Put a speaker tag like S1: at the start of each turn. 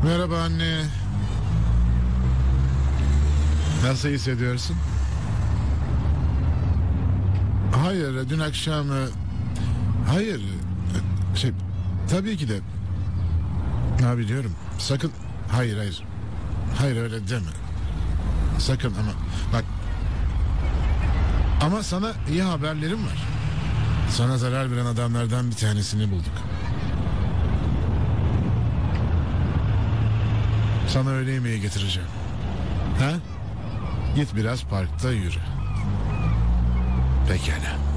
S1: Merhaba anne. Nasıl hissediyorsun? Hayır, dün akşam... Hayır. Şey, tabii ki de... Ha, biliyorum. Sakın... Hayır, hayır. Hayır, öyle deme. Sakın ama... Bak... Ama sana iyi haberlerim var. Sana zarar veren adamlardan bir tanesini bulduk. Sana öğle yemeği getireceğim. Ha? Git biraz parkta yürü. Pekala.